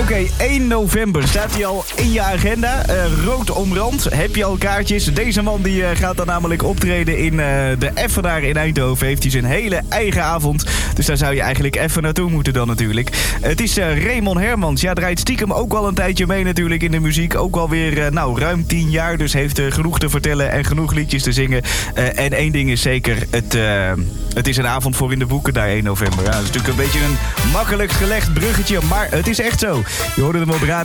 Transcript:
Oké, 1 november staat hij al in je agenda. Rood omrand. Heb je al kaartjes? Deze man die gaat dan namelijk optreden in de Effenaar in Eindhoven. Heeft hij zijn hele eigen avond. Dus daar zou je eigenlijk even naartoe moeten dan natuurlijk. Het is Raymond Hermans. Ja, draait stiekem ook al een tijdje mee natuurlijk in de muziek. Ook alweer ruim 10 jaar. Dus heeft genoeg te vertellen en genoeg liedjes te zingen. En één ding is zeker, het is een avond voor in de boeken daar 1 november. Ja, dat is natuurlijk een beetje een makkelijk gelegd bruggetje, maar het is echt zo. Je hoorde hem op radio.